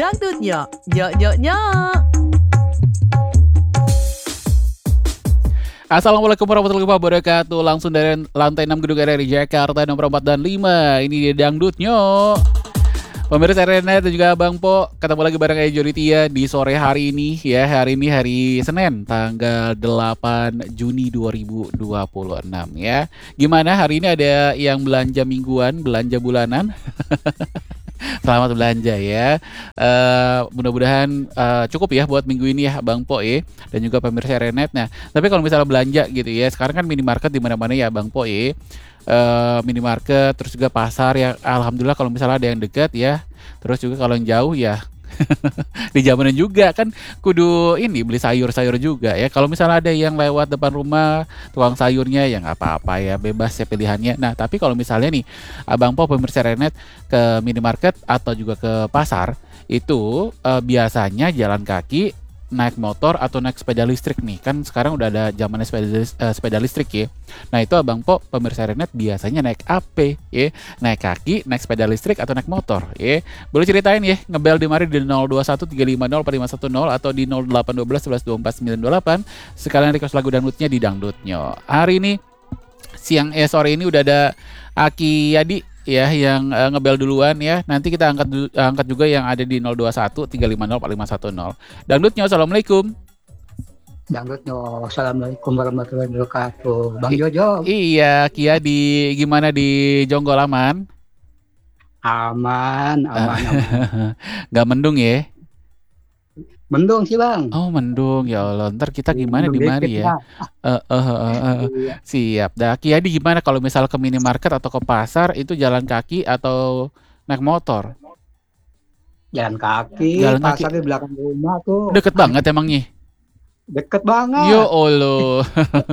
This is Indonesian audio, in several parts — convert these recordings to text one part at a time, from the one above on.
Dangdutnya, nyok nyok nyok. Assalamualaikum warahmatullahi wabarakatuh. Langsung dari lantai 6 Gedung RRI Jakarta nomor 4 dan 5. Ini dia Dangdutnya. Pemirsa Renet dan juga Bang Po, ketemu lagi bareng Ejo Ditya di sore hari ini ya. Hari ini hari Senin tanggal 8 Juni 2026 ya. Gimana hari ini, ada yang belanja mingguan, belanja bulanan? Selamat belanja ya. Mudah-mudahan cukup ya buat minggu ini ya Bang Po ya, dan juga pemirsa Renet. Nah, tapi kalau misalnya belanja gitu ya, sekarang kan minimarket di mana-mana ya Bang Po ya. Minimarket, terus juga pasar ya. Alhamdulillah kalau misalnya ada yang dekat ya. Terus juga kalau yang jauh ya di zamanan juga kan kudu ini beli sayur-sayur juga ya. Kalau misalnya ada yang lewat depan rumah tukang sayurnya ya nggak apa-apa ya, bebas ya pilihannya. Nah tapi kalau misalnya nih Abang Po pemirsa Renet ke minimarket atau juga ke pasar itu biasanya jalan kaki, naik motor atau naik sepeda listrik nih. Kan sekarang udah ada zamannya sepeda listrik ya. Nah itu Abang Po pemirsa Renet biasanya naik apa ya? Naik kaki, naik sepeda listrik atau naik motor ya? Boleh ceritain ya, ngebel di mari di 0213504510 atau di 0812 1124 928. Sekalian request lagu dangdutnya di Dangdutnya. Hari ini sore ini udah ada Aki Yadi ya yang ngebel duluan ya. Nanti kita angkat juga yang ada di 0213504510. Dangdutnya, assalamualaikum. Dangdutnya, assalamualaikum warahmatullahi wabarakatuh. Bang Jojo. Iya, Ki Yadi, gimana di Jonggol aman? Aman. Gak mendung ya? Mendung sih Bang. Oh mendung, ya Allah. Ntar kita gimana di mari ya? Iya. Siap. Dah, Ki Yadi gimana kalau misal ke minimarket atau ke pasar itu jalan kaki atau naik motor? Jalan kaki, Jalan kaki. pasar di belakang rumah tuh. Deket banget emangnya? Deket banget. Yo Allah.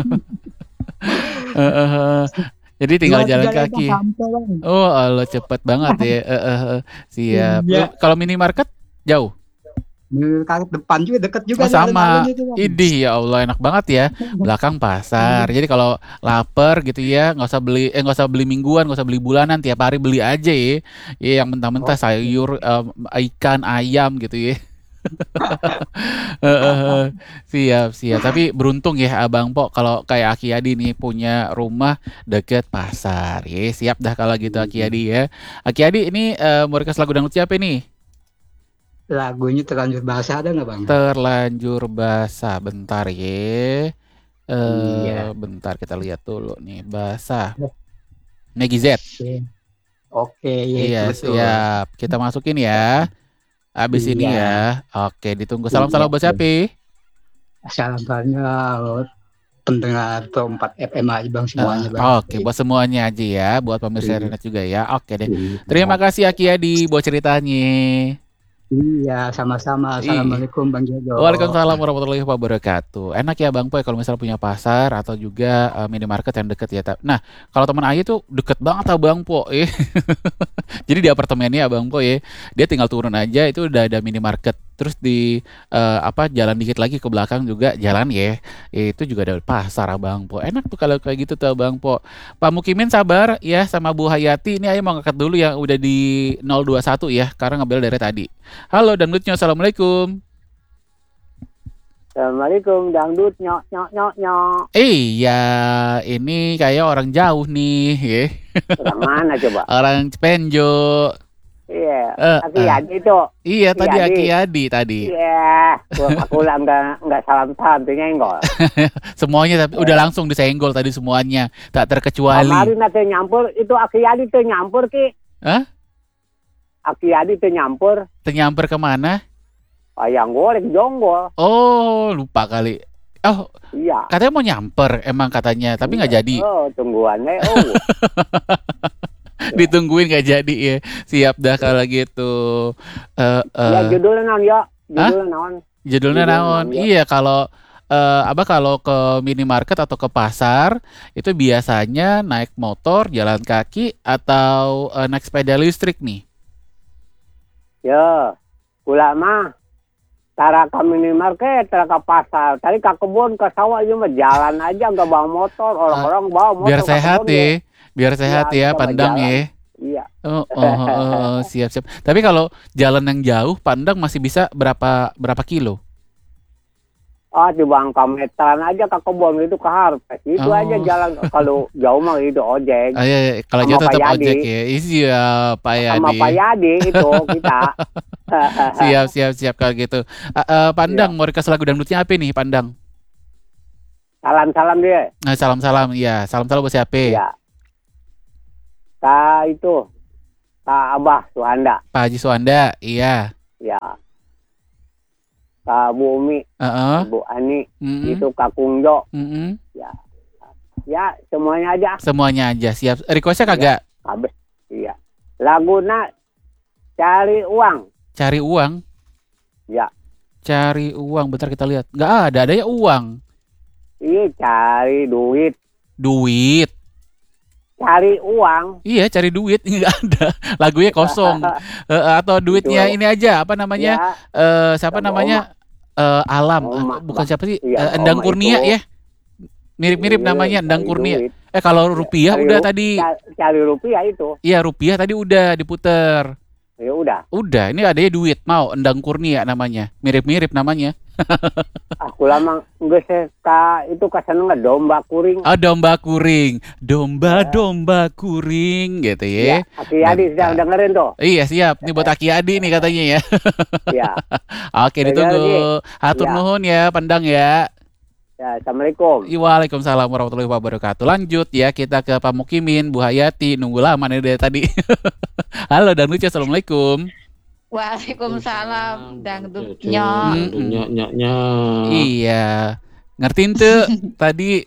Jadi tinggal jalan kaki. Oh Allah, cepet banget ya. Siap. Iya. Kalau minimarket jauh? Minimarket depan juga deket juga. Oh sama. Idih ya Allah, enak banget ya. Belakang pasar. Jadi kalau lapar gitu ya, nggak usah beli mingguan, nggak usah beli bulanan, tiap hari beli aja ya. Ya yang mentah-mentah sayur, ikan, ayam gitu ya. Siap. Tapi beruntung ya Abang Po kalau kayak Aki Yadi nih punya rumah deket pasar. Ya, siap dah kalau gitu Aki Yadi ya. Aki Yadi ini mau request lagu dangdut siapa nih? Lagunya Terlanjur Basah ada nggak Bang? Terlanjur Basah, bentar ya. Iya. Bentar kita lihat dulu nih, Basah. Maggie Z. Oke, iya siap. Kita masukin ya. Abis ini ya. Oke, ditunggu. Salam-salam buat siapa? Salam-salamnya pendengar 4 FM aja Bang semuanya Bang. Oke, buat semuanya aja ya, buat pemirsa Renet juga ya. Oke deh. Terima kasih Aki Yadi buat ceritanya. Iya, sama-sama. Assalamualaikum Bang Jojo. Waalaikumsalam warahmatullahi wabarakatuh. Enak ya Bang Po kalau misalnya punya pasar atau juga minimarket yang deket ya. Nah, kalau teman Ayu tuh deket banget Abang Po ya. Jadi di apartemennya Abang Po ya, dia tinggal turun aja itu udah ada minimarket. Terus di jalan dikit lagi ke belakang juga jalan ya. Itu juga ada pasar Abang Po. Enak tuh kalau kayak gitu tuh Abang Po. Pak Mukimin sabar ya sama Bu Hayati. Ini Ayu mau ngangkat dulu yang udah di 021 ya, karena ngambil dari tadi. Halo Dangdutnya, assalamualaikum. Assalamualaikum Dangdut nyok. Iya, ini kayak orang jauh nih ya. Orang mana coba? Orang Cipenjo. Iya, Aki Yadi itu. Iya, tadi Aki Yadi tadi. Iya, aku lah nggak salam tuh nyenggol. Semuanya tapi udah langsung disenggol tadi semuanya, tak terkecuali. Kemarin nanti nyampur itu Aki Yadi tuh nyampur Ki. Hah? Aki Yadi tuh nyampur. Nyamper kemana? Ayam goreng jonggol. Oh, lupa kali. Oh, iya. Katanya mau nyamper, emang katanya, tapi nggak jadi. Oh, tungguannya. Ditungguin nggak jadi ya. Siap dah kalau gitu. Ya judulnya naon ya? Judulnya naon? Iya kalau kalau ke minimarket atau ke pasar itu biasanya naik motor, jalan kaki atau naik sepeda listrik nih. Ya, ulama tara ke minimarket, tara ke pasar, tadi ke kebun, ke sawah cuma jalan aja nggak bawa motor, orang-orang bawa motor. Biar sehat ya. Biar sehat ya, pandang ya. Iya. Siap. Tapi kalau jalan yang jauh, Pandang masih bisa berapa kilo? Di Bangka meteran aja ke kebun itu ke Harpes. Itu aja jalan. Kalau jauh mah itu ojek. Iya, kalau Sama jauh tetap Pak ojek Yadi. ya. Iya, Pak Sama Yadi. Pak Yadi itu kita. Siap kalau gitu. Pandang mau request lagu dangdutnya apa nih, Pandang? Salam-salam dia. Nah, salam-salam. Iya, salam-salam buat siapa? Iya. Kak Abah Suhanda. Pak Haji Suwanda. Iya. Ya. Kak Bu Umi, Heeh. Bu Ani, Mm-mm. itu Kak Kungjo. Mm-mm. Ya, semuanya aja. Semuanya aja siap. Requestnya kagak? Habis. Iya. Laguna cari uang. Cari uang. Ya. Cari uang. Bentar kita lihat. Nggak ada ya uang. Iya, cari duit. Duit. Cari uang. Iya, cari duit. Nggak ada. Lagunya kosong. Atau duitnya Itu. ini aja. Apa namanya? Ya, Siapa sama namanya? Alam. Oma. Bukan siapa sih? Iya, Endang Oma Kurnia itu. ya. Mirip-mirip Iya, namanya Endang cari Kurnia. duit. Kalau rupiah Cari udah ru- tadi. Cari rupiah itu. Iya, rupiah tadi udah diputer. Ya udah. Udah, ini adanya duit. Mau Endang Kurnia namanya. Mirip-mirip namanya. Aku lama nggak itu keseneng domba kuring. Oh, domba kuring. Domba kuring gitu ya. Ya, Aki Yadi sedang dengerin tuh. Iya, siap. Ini buat Aki Adi nih katanya ya. Ya. Oke, ditunggu. Hatur Ya. nuhun ya, Pandang ya. Ya, Assalamualaikum. Waalaikumsalam warahmatullahi wabarakatuh. Lanjut ya, kita ke Pak Mukimin, Bu Hayati. Nunggu lama nih dari tadi. Halo, dan lucu. Assalamualaikum. Waalaikumsalam dangdut Mm-mm. nyok. Iya. Ngertiin tuh tadi.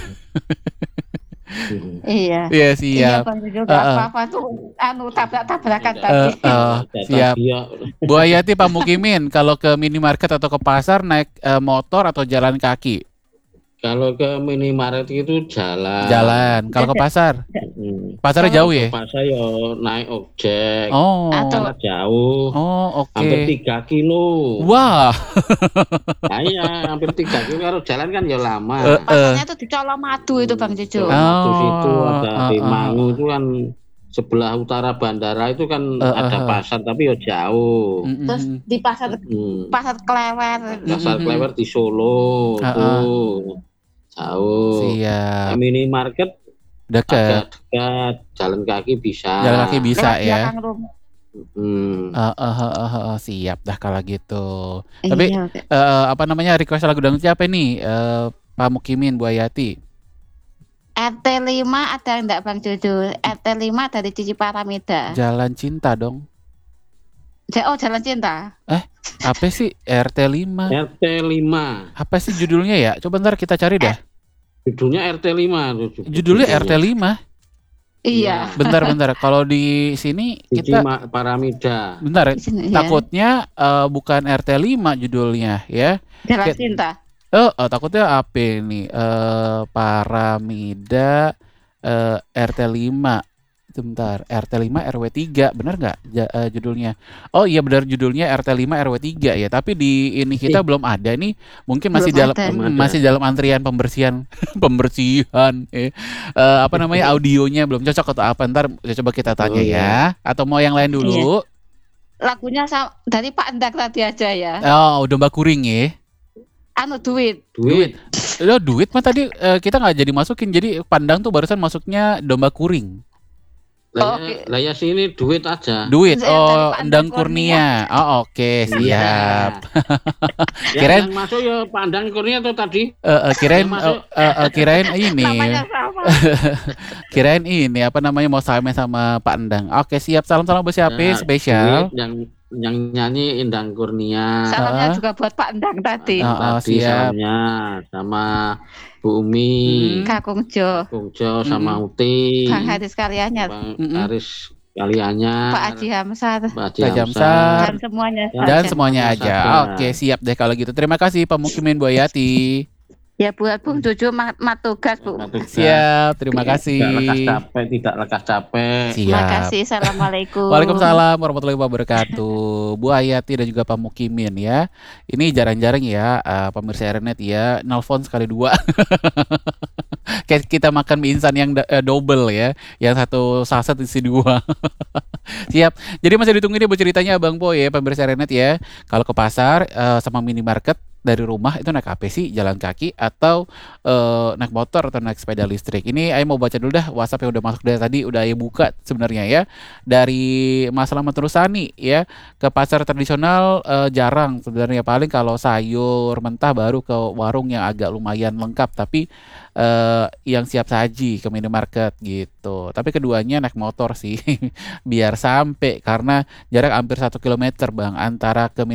Iya. Iya, Iya siap. Bang juga Heeh. apa-apa tuh tabrak-tabrakan tadi. Siap. Bu Hayati, Pak Mukimin, kalau ke minimarket atau ke pasar naik motor atau jalan kaki? Kalau ke minimarket itu jalan. Jalan. Kalau ke pasar? Pasarnya Kalau jauh ya? Pasar yo naik ojek. Oh. Karena jauh. Oh, oke. Hampir 3 kilo. Wah. Nah, iya, hampir 3 kilo. Kalau jalan kan ya lama. Pasarnya tuh di Colomadu itu Bang Jojo. Di situ ada di oh. Mangu itu kan sebelah utara bandara itu kan ada pasar tapi ya jauh. Terus di pasar Klewer. Pasar Klewer di Solo tuh jauh. Siap. Minimarket Dekat. agak dekat, jalan kaki bisa. Jalan kaki bisa Lewat ya. belakang rumah. Siap dah kalau gitu. Tapi Iya, oke. apa namanya request lagu dangdut siapa nih? Pak Mukimin, Bu Hayati. RT5 ada enggak Bang Jojo? RT5 dari Cici Paramida. Jalan Cinta dong. Jalan Cinta. Apa sih RT5? RT5. Apa sih judulnya ya? Coba ntar kita cari dah. Judulnya RT5 tuh. Judulnya RT5. Iya. Bentar. Kalau di sini Cici kita Paramida. bentar. Di sini, ya. Takutnya bukan RT5 judulnya ya. Jalan Kayak- Cinta. Takutnya apa nih? Paramida RT5. Bentar, RT5 RW3, benar nggak judulnya? Oh iya benar judulnya RT5 RW3 ya. Tapi di ini kita belum ada nih. Mungkin masih Belum dalam ada. masih dalam antrian pembersihan pembersihan. Apa namanya audionya belum cocok atau apa? Ntar coba kita tanya ya. Atau mau yang lain dulu? Lagunya dari Pak Endak tadi aja ya. Oh, domba kuring ya. Duit. Duit mah tadi kita nggak jadi masukin. Jadi Pandang tuh barusan masuknya domba kuring. Lah ya sini duit aja. Duit. Dari Oh, Pak Endang Endang Kurnia. Oh, oke, siap. Kirain Kirain- masuk ya Pandang Kurnia tuh tadi. Kirain Masuk. kirain ini. Namanya sama. Kirain ini apa namanya mau sama Pak Endang. Oke, siap. Salam-salam buat siapa Nah, spesial. duit yang nyanyi Endang Kurnia. Salamnya juga buat Pak Endang tadi. Tadi siap. salamnya sama Bu Umi, Kakung Jo. Kungjo sama Uti, Bang Haris karyanya. Bang Mm-mm. Aris kaliannya, Pak Haji Hamzah. Pak Haji Pak Hamzah. Jamsar. Dan semuanya. Dan saja. semuanya aja. Sabar. Oke, siap deh kalau gitu. Terima kasih Pak Mukimin Bu Hayati. Ya buat Bung Jojo mat tugas Bu. Siap, terima kasih. Tidak lekas capek. Terima Siap. kasih. Assalamualaikum. Waalaikumsalam warahmatullahi wabarakatuh. Bu Hayati dan juga Pak Mukimin ya. Ini jarang-jarang ya pemirsa Renet ya nelpon sekali dua. Kayak kita makan mie instan yang double ya, yang satu saset isi 2. Siap. Jadi masih ditunggu nih bu ceritanya Abang Po ya, pemirsa Renet ya. Kalau ke pasar sama minimarket dari rumah itu naik apa sih? Jalan kaki atau naik motor atau naik sepeda listrik? Ini Ayah mau baca dulu dah WhatsApp yang udah masuk dari tadi, udah Ayah buka sebenarnya ya. Dari Mas Slamet Rusani ya, ke pasar tradisional jarang sebenarnya, paling kalau sayur mentah baru ke warung yang agak lumayan lengkap, tapi yang siap saji ke minimarket gitu. Tapi keduanya naik motor sih biar sampai, karena jarak hampir 1 kilometer Bang antara ke